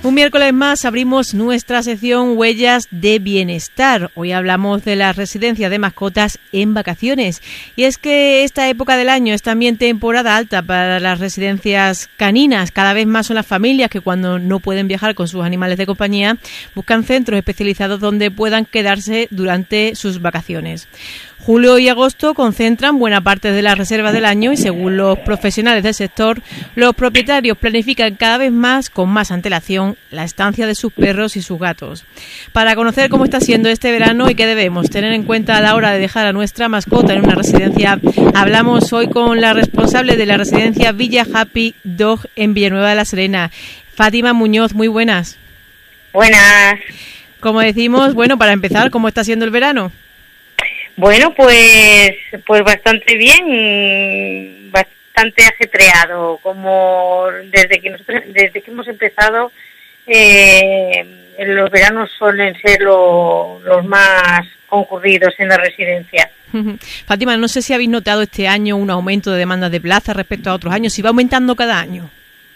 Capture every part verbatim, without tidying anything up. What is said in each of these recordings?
Un miércoles más abrimos nuestra sección Huellas de Bienestar. Hoy hablamos de las residencias de mascotas en vacaciones. Y es que esta época del año es también temporada alta para las residencias caninas. Cada vez más son las familias que cuando no pueden viajar con sus animales de compañía buscan centros especializados donde puedan quedarse durante sus vacaciones. Julio y agosto concentran buena parte de las reservas del año y según los profesionales del sector, los propietarios planifican cada vez más, con más antelación, la estancia de sus perros y sus gatos. Para conocer cómo está siendo este verano y qué debemos tener en cuenta a la hora de dejar a nuestra mascota en una residencia, hablamos hoy con la responsable de la residencia Villa Happy Dog en Villanueva de la Serena, Fátima Muñoz. Muy buenas. Buenas. Como decimos, bueno, para empezar, ¿cómo está siendo el verano? Bueno, pues pues bastante bien, bastante ajetreado, como desde que nosotros, desde que hemos empezado, eh, los veranos suelen ser lo, los más concurridos en la residencia. Fátima, no sé si habéis notado este año un aumento de demandas de plaza respecto a otros años, si va aumentando cada año.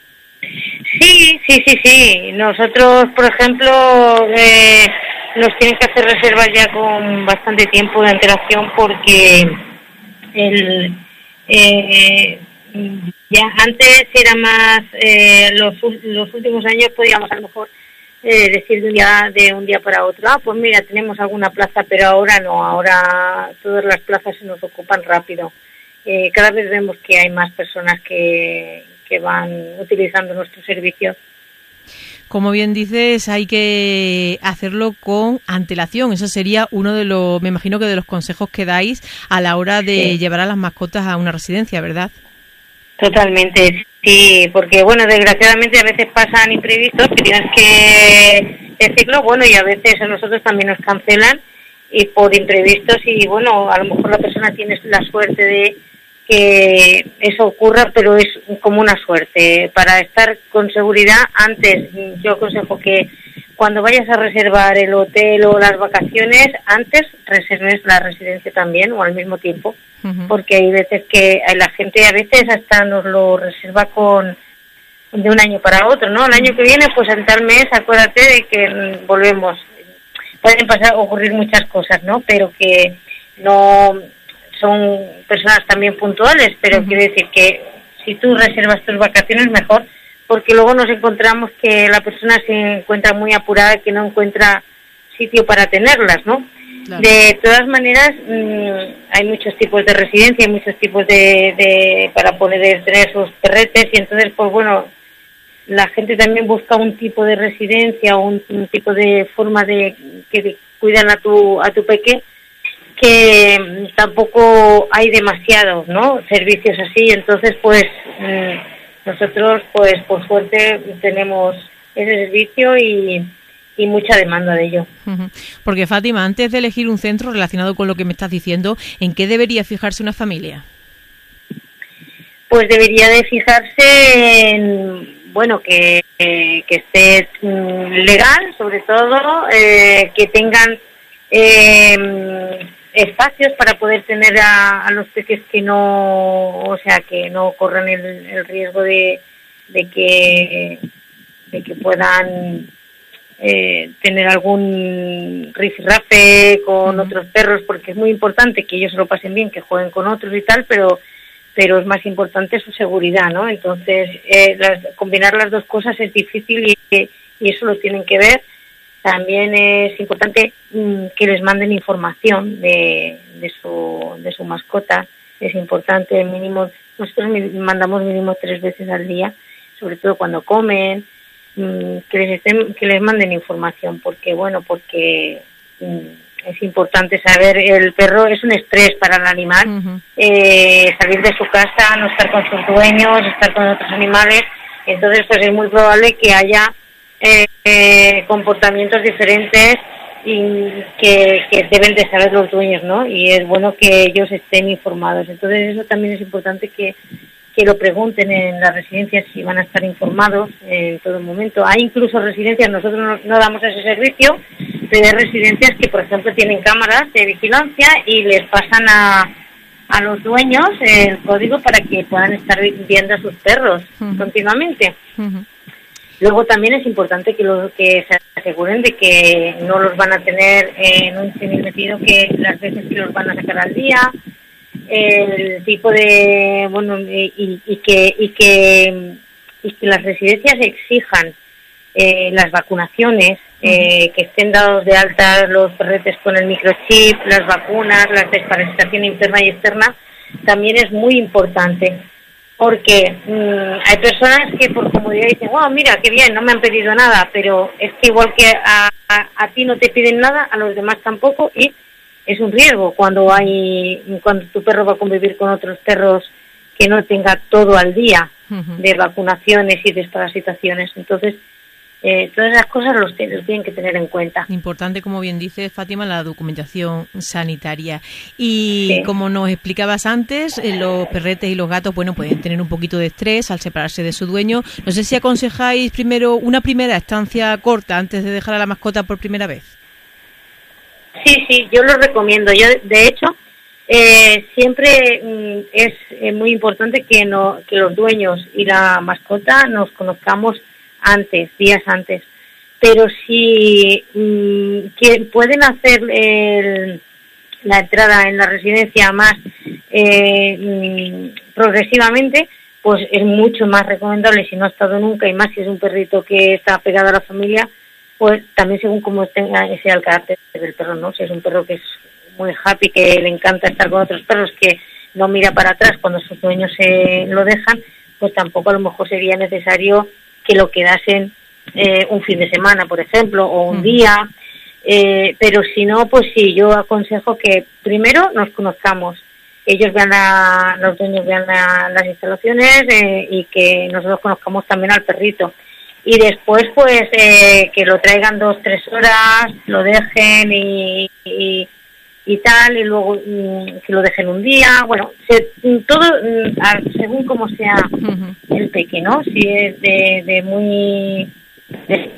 Sí, sí, sí, sí. Nosotros, por ejemplo, eh, nos tienen que hacer reservas ya con bastante tiempo de antelación porque el eh, ya antes era más eh, los los últimos años podíamos a lo mejor eh, decir de un día de un día para otro, ah, pues mira, tenemos alguna plaza, pero ahora no, ahora todas las plazas se nos ocupan rápido. Eh, cada vez vemos que hay más personas que que van utilizando nuestros servicios. Como bien dices, hay que hacerlo con antelación. Eso sería uno de los, me imagino que de los consejos que dais a la hora de sí. llevar a las mascotas a una residencia, ¿verdad? Totalmente, sí, porque bueno, desgraciadamente a veces pasan imprevistos que tienes que decirlo, bueno, y a veces a nosotros también nos cancelan y por imprevistos y bueno, a lo mejor la persona tiene la suerte de que eso ocurra, pero es como una suerte. Para estar con seguridad, antes yo aconsejo que cuando vayas a reservar el hotel o las vacaciones, antes reserves la residencia también o al mismo tiempo, uh-huh. porque hay veces que la gente a veces hasta nos lo reserva con de un año para otro, ¿no? El año que viene, pues en tal mes, acuérdate de que volvemos. Pueden pasar, ocurrir muchas cosas, ¿no? Pero que no son personas también puntuales, pero uh-huh. quiero decir que si tú reservas tus vacaciones mejor, porque luego nos encontramos que la persona se encuentra muy apurada y que no encuentra sitio para tenerlas, ¿no? Claro. De todas maneras, mmm, hay muchos tipos de residencia, hay muchos tipos de, de para poder tener sus perretes y entonces, pues bueno, la gente también busca un tipo de residencia o un, un tipo de forma de que de, cuidan a tu a tu peque, que tampoco hay demasiados, ¿no? Servicios así, entonces pues nosotros pues por suerte tenemos ese servicio y, y mucha demanda de ello. Porque Fátima, antes de elegir un centro relacionado con lo que me estás diciendo, ¿en qué debería fijarse una familia? Pues debería de fijarse en, bueno, que, que, que esté legal, sobre todo, eh, que tengan eh, espacios para poder tener a, a los peques que no, o sea, que no corran el, el riesgo de, de que de que puedan eh, tener algún rifirrafe con uh-huh. otros perros, porque es muy importante que ellos se lo pasen bien, que jueguen con otros y tal, pero pero es más importante su seguridad, ¿no? Entonces, eh, las, combinar las dos cosas es difícil y, y eso lo tienen que ver. También es importante mmm, que les manden información de, de su de su mascota. Es importante, mínimo, nosotros mandamos mínimo tres veces al día, sobre todo cuando comen, mmm, que les estén, que les manden información, porque bueno, porque mmm, es importante saber, el perro es un estrés para el animal, uh-huh. eh, salir de su casa, no estar con sus dueños, estar con otros animales, entonces pues es muy probable que haya Eh, eh, comportamientos diferentes y que, que deben de saber los dueños, ¿no? Y es bueno que ellos estén informados. Entonces eso también es importante que, que lo pregunten en las residencias si van a estar informados en todo momento. Hay incluso residencias, nosotros no, no damos ese servicio, pero hay residencias que, por ejemplo, tienen cámaras de vigilancia y les pasan a a los dueños el código para que puedan estar viendo a sus perros uh-huh. continuamente. Uh-huh. Luego también es importante que, los, que se aseguren de que no los van a tener en un chenil metido, que las veces que los van a sacar al día, el tipo de, bueno, y, y que y que y que las residencias exijan eh, las vacunaciones, eh, que estén dados de alta los perretes con el microchip, las vacunas, la desparasitación interna y externa, también es muy importante. Porque mmm, hay personas que por comodidad dicen, wow, mira, qué bien, no me han pedido nada, pero es que igual que a, a, a ti no te piden nada, a los demás tampoco, y es un riesgo cuando hay cuando tu perro va a convivir con otros perros que no tenga todo al día uh-huh. de vacunaciones y desparasitaciones. Entonces, Eh, todas esas cosas los, los tienen que tener en cuenta. Importante, como bien dice Fátima, la documentación sanitaria. Y sí. como nos explicabas antes, eh, los perretes y los gatos, bueno, pueden tener un poquito de estrés al separarse de su dueño. No sé si aconsejáis primero una primera estancia corta antes de dejar a la mascota por primera vez. Sí, sí, yo lo recomiendo. Yo, de hecho, eh, siempre mm, es eh, muy importante que, no, que los dueños y la mascota nos conozcamos antes, días antes, pero si mmm, que pueden hacer el, la entrada en la residencia más eh, mmm, progresivamente, pues es mucho más recomendable si no ha estado nunca, y más si es un perrito que está pegado a la familia, pues también según cómo tenga ese el carácter del perro, ¿no? Si es un perro que es muy happy, que le encanta estar con otros perros, que no mira para atrás cuando sus dueños se lo dejan, pues tampoco a lo mejor sería necesario que lo quedasen eh, un fin de semana, por ejemplo, o un día, eh, pero si no, pues sí, yo aconsejo que primero nos conozcamos, ellos vean la, los dueños vean la, las instalaciones eh, y que nosotros conozcamos también al perrito, y después pues eh, que lo traigan dos, tres horas, lo dejen y, y, y tal, y luego mm, que lo dejen un día, bueno, se, todo mm, según como sea uh-huh. el peque, ¿no? Si es de, de muy... De,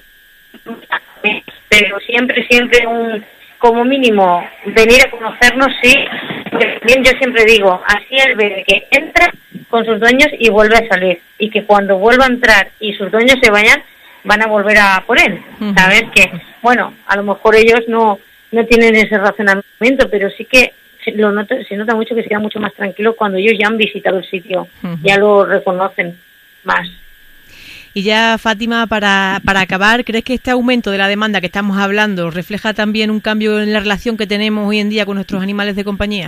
pero siempre, siempre un como mínimo venir a conocernos, sí, porque también yo siempre digo, así el bebé que entra con sus dueños y vuelve a salir, y que cuando vuelva a entrar y sus dueños se vayan, van a volver a por él, uh-huh. ¿sabes? Que, bueno, a lo mejor ellos no... no tienen ese razonamiento, pero sí que se, lo nota, se nota mucho que se queda mucho más tranquilo cuando ellos ya han visitado el sitio, uh-huh. ya lo reconocen más. Y ya, Fátima, para, para acabar, ¿crees que este aumento de la demanda que estamos hablando refleja también un cambio en la relación que tenemos hoy en día con nuestros animales de compañía?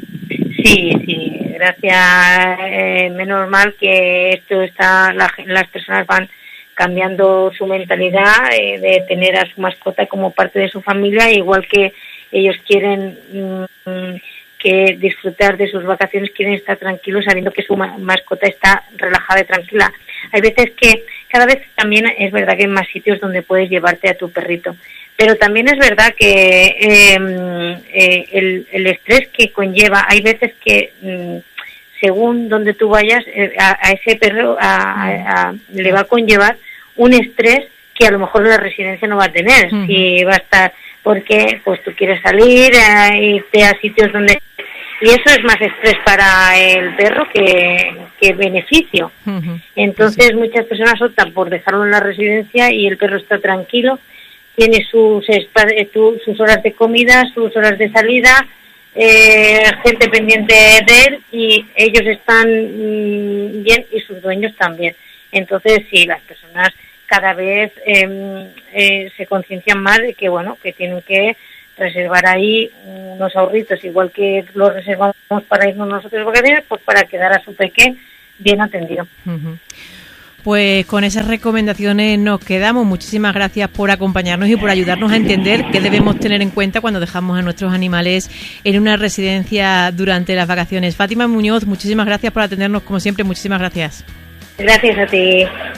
Sí, sí, gracias, eh, menos mal que esto está, la, las personas van cambiando su mentalidad eh, de tener a su mascota como parte de su familia, igual que ellos quieren mmm, que disfrutar de sus vacaciones, quieren estar tranquilos sabiendo que su ma- mascota está relajada y tranquila. Hay veces que, cada vez también es verdad que hay más sitios donde puedes llevarte a tu perrito, pero también es verdad que eh, eh, el, el estrés que conlleva, hay veces que mmm, según donde tú vayas, a, a ese perro a, a, a, le va a conllevar un estrés que a lo mejor la residencia no va a tener, uh-huh. si va a estar, porque pues tú quieres salir, eh, irte a sitios donde... Y eso es más estrés para el perro que, que beneficio. Uh-huh. Entonces sí. muchas personas optan por dejarlo en la residencia y el perro está tranquilo, tiene sus, sus horas de comida, sus horas de salida, Eh, gente pendiente de él, y ellos están mmm, bien y sus dueños también. Entonces sí, las personas cada vez eh, eh, se conciencian más de que bueno, que tienen que reservar ahí unos ahorritos, igual que los reservamos para irnos nosotros de vacaciones, pues para quedar a su peque bien atendido. Uh-huh. Pues con esas recomendaciones nos quedamos. Muchísimas gracias por acompañarnos y por ayudarnos a entender qué debemos tener en cuenta cuando dejamos a nuestros animales en una residencia durante las vacaciones. Fátima Muñoz, muchísimas gracias por atendernos como siempre. Muchísimas gracias. Gracias a ti.